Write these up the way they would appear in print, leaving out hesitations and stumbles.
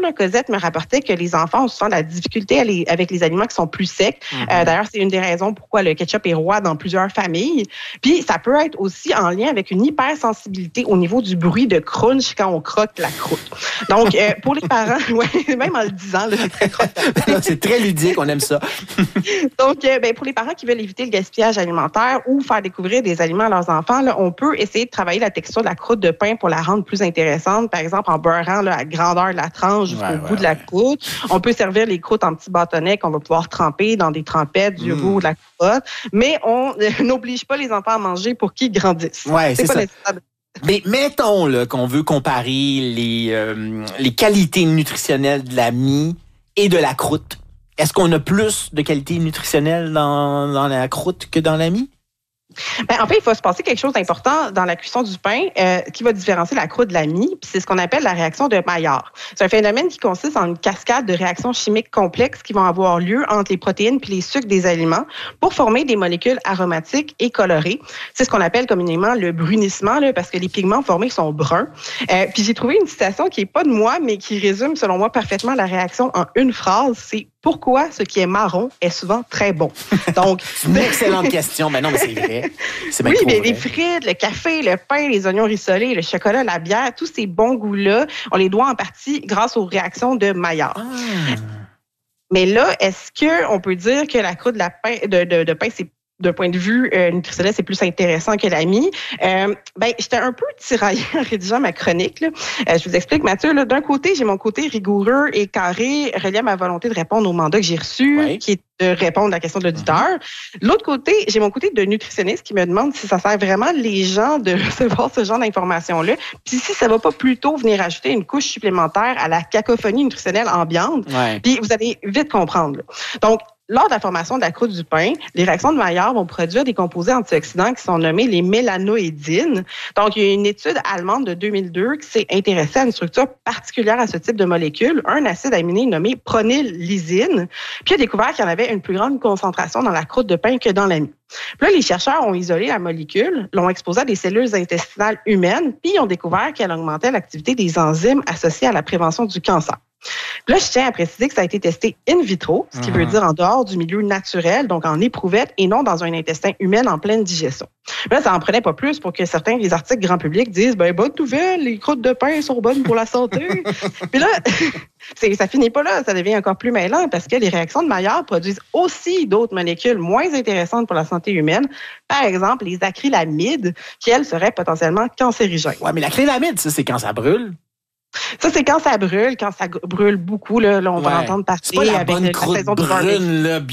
là, Cosette me rapportait que les enfants ont souvent de la difficulté avec les aliments qui sont plus secs. D'ailleurs, c'est une des raisons pourquoi le ketchup est roi dans plusieurs familles. Puis, ça peut être aussi en lien avec une hypersensibilité au niveau du bruit de crunch quand on croque la croûte. Donc, pour les parents, même en le disant, là, c'est très croquant. C'est très ludique, on aime ça. Donc, pour les parents qui veulent éviter le gaspillage alimentaire ou faire découvrir des aliments à leurs enfants, là, on peut essayer de travailler la texture de la croûte de pain pour la rendre plus intéressante. Par exemple, en beurrant là, à grandeur de la tranche jusqu'au bout de la croûte. On peut servir les croûtes en petits bâtonnets qu'on va pouvoir tremper dans des trempettes du roux de la croûte. Mais on n'oblige pas les enfants à manger pour qu'ils grandissent. Ouais, c'est ça. Mais mettons là, qu'on veut comparer les qualités nutritionnelles de la mie et de la croûte. Est-ce qu'on a plus de qualités nutritionnelles dans la croûte que dans la mie? En fait, il faut se passer quelque chose d'important dans la cuisson du pain qui va différencier la croûte de la mie. Puis c'est ce qu'on appelle la réaction de Maillard. C'est un phénomène qui consiste en une cascade de réactions chimiques complexes qui vont avoir lieu entre les protéines puis les sucres des aliments pour former des molécules aromatiques et colorées. C'est ce qu'on appelle communément le brunissement, là, parce que les pigments formés sont bruns. Puis j'ai trouvé une citation qui est pas de moi, mais qui résume, selon moi, parfaitement la réaction en une phrase. C'est « Pourquoi ce qui est marron est souvent très bon? » Donc, c'est une excellente question. Mais non, mais c'est vrai. C'est oui, mais les frites, le café, le pain, les oignons rissolés, le chocolat, la bière, tous ces bons goûts-là, on les doit en partie grâce aux réactions de Maillard. Mais là, est-ce qu'on peut dire que la croûte de pain, c'est d'un point de vue nutritionnel, c'est plus intéressant que la mie. J'étais un peu tiraillée en rédigeant ma chronique. Là. Je vous explique, Mathieu. Là, d'un côté, j'ai mon côté rigoureux et carré, relié à ma volonté de répondre au mandat que j'ai reçu, qui est de répondre à la question de l'auditeur. De l'autre côté, j'ai mon côté de nutritionniste qui me demande si ça sert vraiment les gens de recevoir ce genre d'informations-là, puis si ça va pas plutôt venir ajouter une couche supplémentaire à la cacophonie nutritionnelle ambiante. Puis vous allez vite comprendre. Là. Donc, lors de la formation de la croûte du pain, les réactions de Maillard vont produire des composés antioxydants qui sont nommés les mélanoïdines. Donc, il y a une étude allemande de 2002 qui s'est intéressée à une structure particulière à ce type de molécule, un acide aminé nommé pronylysine, puis il a découvert qu'il y en avait une plus grande concentration dans la croûte de pain que dans la mie. Puis là, les chercheurs ont isolé la molécule, l'ont exposée à des cellules intestinales humaines, puis ils ont découvert qu'elle augmentait l'activité des enzymes associées à la prévention du cancer. Puis là, je tiens à préciser que ça a été testé in vitro, ce qui veut dire en dehors du milieu naturel, donc en éprouvette et non dans un intestin humain en pleine digestion. Puis là, ça n'en prenait pas plus pour que certains des articles grand public disent « bonne nouvelle, les croûtes de pain sont bonnes pour la santé. » Puis là, ça finit pas là, ça devient encore plus mêlant parce que les réactions de Maillard produisent aussi d'autres molécules moins intéressantes pour la santé humaine. Par exemple, les acrylamides, qui, elles, seraient potentiellement cancérigènes. Ouais, mais l'acrylamide, ça, c'est quand ça brûle. Ça, c'est quand ça brûle beaucoup. Là on va entendre parler c'est pas la avec bonne croûte saison du brune, là,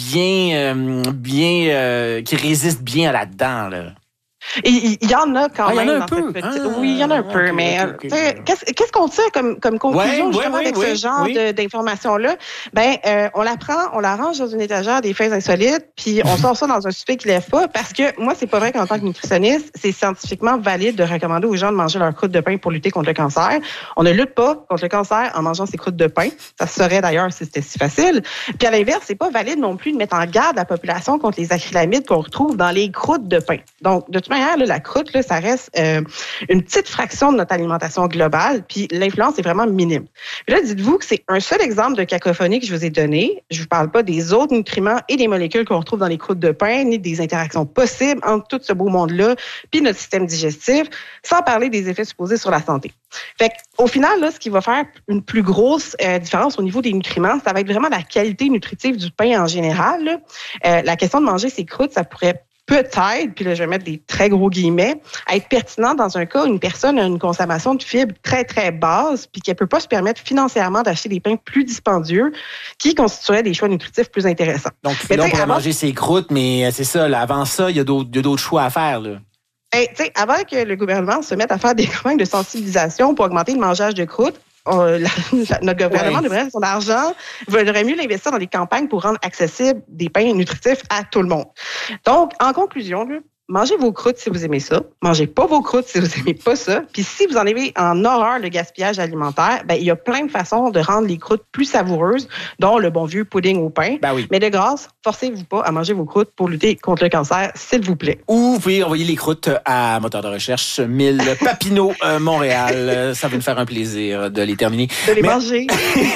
qui résiste bien là-dedans, là. Et il y en a quand même. Il y en a un dans peu. Cette petite... Oui, il y en a un peu, mais qu'est-ce qu'on tire comme conclusion justement avec ce genre d'informations-là? On la prend, on la range dans une étagère des faits insolites, puis on sort ça dans un souper qui lève pas, parce que moi, c'est pas vrai qu'en tant que nutritionniste, c'est scientifiquement valide de recommander aux gens de manger leur croûte de pain pour lutter contre le cancer. On ne lutte pas contre le cancer en mangeant ses croûtes de pain. Ça se serait d'ailleurs si c'était si facile. Puis à l'inverse, c'est pas valide non plus de mettre en garde la population contre les acrylamides qu'on retrouve dans les croûtes de pain. Donc, de toute manière, là, la croûte, là, ça reste une petite fraction de notre alimentation globale, puis l'influence est vraiment minime. Puis là, dites-vous que c'est un seul exemple de cacophonie que je vous ai donné. Je vous parle pas des autres nutriments et des molécules qu'on retrouve dans les croûtes de pain, ni des interactions possibles entre tout ce beau monde-là, puis notre système digestif, sans parler des effets supposés sur la santé. Fait qu'au final, là, ce qui va faire une plus grosse différence au niveau des nutriments, ça va être vraiment la qualité nutritive du pain en général. Là. La question de manger ses croûtes, ça pourrait peut-être, puis là, je vais mettre des très gros guillemets, être pertinent dans un cas où une personne a une consommation de fibres très, très basse, puis qu'elle ne peut pas se permettre financièrement d'acheter des pains plus dispendieux qui constitueraient des choix nutritifs plus intéressants. Donc, là, on pourrait manger ses croûtes, mais c'est ça, là, avant ça, il y a d'autres choix à faire, là. Avant que le gouvernement se mette à faire des campagnes de sensibilisation pour augmenter le mangeage de croûtes, notre gouvernement devrait son argent, vaudrait mieux l'investir dans des campagnes pour rendre accessibles des pains nutritifs à tout le monde. Donc, en conclusion, là, mangez vos croûtes si vous aimez ça. Mangez pas vos croûtes si vous aimez pas ça. Puis si vous en avez en horreur le gaspillage alimentaire, il y a plein de façons de rendre les croûtes plus savoureuses, dont le bon vieux pudding au pain. Mais de grâce, forcez-vous pas à manger vos croûtes pour lutter contre le cancer, s'il vous plaît. Ou vous pouvez envoyer les croûtes à moteur de recherche 1000 Papineau, Montréal. Ça va nous faire un plaisir de les terminer. De les manger.